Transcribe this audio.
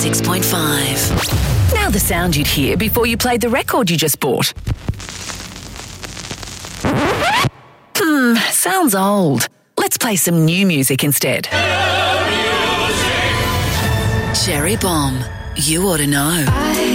96.5. Now the sound you'd hear before you played the record you just bought. Sounds old. Let's play some new music instead. Cherry Bomb. You ought to know.